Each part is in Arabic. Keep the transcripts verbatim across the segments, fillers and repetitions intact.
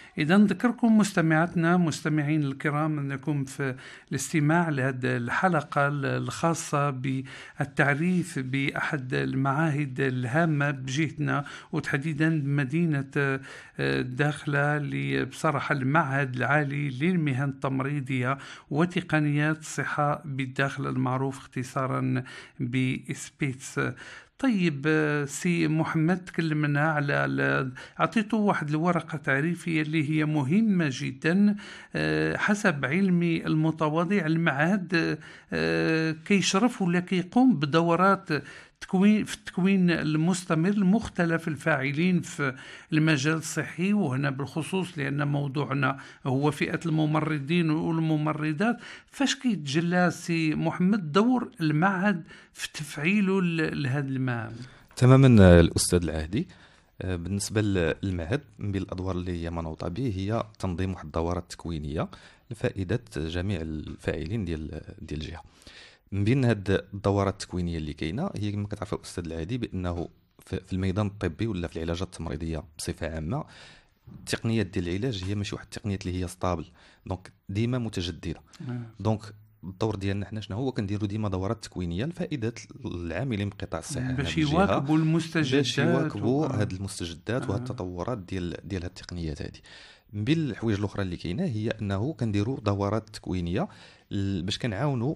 إذا نذكركم مستمعاتنا مستمعين الكرام أنكم في الاستماع لهذه الحلقة الخاصة بالتعريف بأحد المعاهد الهامة بجهتنا، وتحديدا مدينة الداخلة بصراحة المعهد العالي للمهن التمريضية وتقنيات الصحة بالداخل المعروف اختصارا بإسبيتس. طيب سي محمد، تكلمنا على أعطيته واحد الورقة تعريفية اللي هي مهمة جدا. حسب علمي المتواضع المعهد كيشرف ولا كيقوم بدورات تكوين في التكوين المستمر لمختلف الفاعلين في المجال الصحي، وهنا بالخصوص لأن موضوعنا هو فئة الممرضين والممرضات. فاش كيتجلى سي محمد دور المعهد في تفعيله لهذه المهام؟ تماما الأستاذ العهدي. بالنسبة للمعهد من بين الأدوار اللي هي منوطة به هي تنظيم واحد الدورات تكوينية لفائدة جميع الفاعلين ديال ديال الجهة. من بين هاد الدورات التكوينيه اللي كاينه هي كما كتعرف الاستاذ العادي بانه في الميدان الطبي ولا في العلاجات التمريضيه بصفه عامه التقنيات ديال العلاج هي ماشي واحد التقنيات اللي هي ستابل، دونك ديما متجدده. دونك الدور ديالنا حنا شنو هو؟ كنديروا ديما دورات تكوينيه لفائده العاملين بقطاع الصحه باش يواكبوا المستجدات باش يواكبوا هاد المستجدات آه. وهاد التطورات ديال ديال هاد التقنيات هذه. من بين الحوايج الاخرى اللي كاينه هي انه كنديروا دورات تكوينيه باش كنعاونوا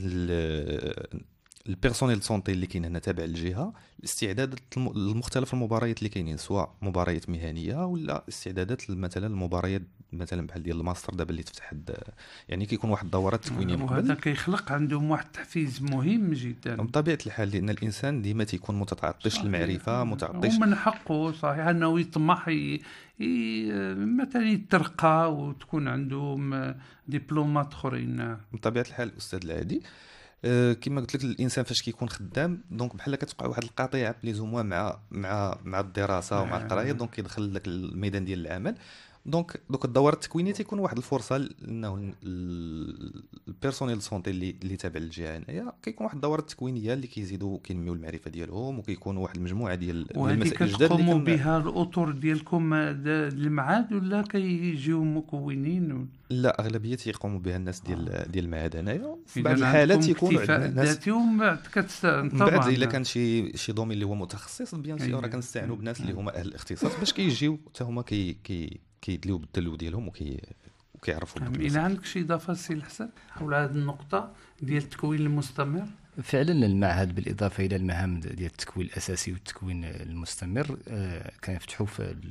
البيرسونيل سونتي اللي كاين هنا تابع للجهه الاستعدادات لمختلف المباريات اللي كاينين، سواء مباريات مهنيه ولا استعدادات مثلا المباريات مثلا بحال ديال الماستر دابا اللي تفتح يعني كيكون واحد الدورات تكوينيه من قبل، وهذا كيخلق عندهم واحد التحفيز مهم جدا بطبيعه الحال، لان الانسان ديما تيكون متعطش للمعرفه، متعطش ومن حقه صحيح انه يطمح ي... ي... مثلا يترقى وتكون عندهم دبلومات اخرين. بطبيعه الحال استاذ العادي أه كما قلت لك الانسان فاش كيكون خدام دونك بحال كتوقع واحد القطيعه بليزوموا مع مع مع الدراسه ومع القرايه، دونك كيدخل لك الميدان ديال العمل. دونك دوك الدورات التكوينيه تيكون واحد الفرصه انه البيرسونيل سونتي اللي اللي تابع للجهه هنايا كيكون واحد الدورات التكوينيه اللي كيزيدوا كينميو المعرفه ديالهم، وكيكون واحد المجموعه ديال المسائل الجداد اللي كتقوموا بها الاطر ديالكم المعهد ولا كيجيو مكونين؟ لا، اغلبيه يقوموا بها الناس ديال ديال المعهد هنايا. في بعض الحالات يكونوا عندنا ناس من بعد الا كان شي شي دومين اللي هو متخصص بيان سيغ راه كنستعانوا بناس اللي هما اهل الاختصاص باش كيجيو حتى هما كي كي كيدليو بالدلو ديالهم وكي وكيعرفوا. إلا عندك شي اضافه سي الحسن حول هذه النقطه ديال التكوين المستمر؟ فعلا المعهد بالاضافه الى المهام ديال التكوين الاساسي والتكوين المستمر كنفتحوا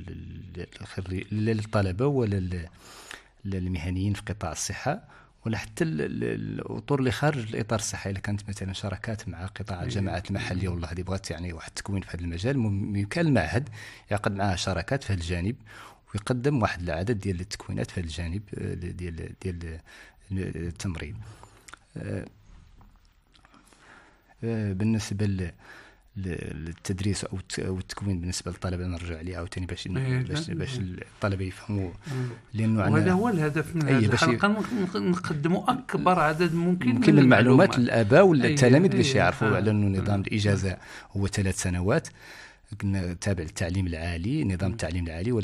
للطلبه ولا للمهنيين في قطاع الصحه ولا حتى الاطر اللي خارج الاطار الصحي. الا كانت مثلا شراكات مع قطاع الجماعات المحليه والله هذه بغات يعني واحد التكوين في هذا المجال، ممكن المعهد يعقد معها شراكات في هذا الجانب ويقدم واحد العدد ديال التكوينات في هذا الجانب ديال ديال التمريض. بالنسبه للتدريس او التكوين بالنسبه للطلبه نرجع عليه عاوتاني باش باش باش الطلبه يفهموا، لانه هذا هو الهدف من هذه الحلقه، نقدموا اكبر عدد ممكن ممكن من المعلومات للاباء ولا التلاميذ باش يعرفوا على انه نظام الاجازه هو ثلاث سنوات تابع للتعليم العالي، نظام التعليم العالي.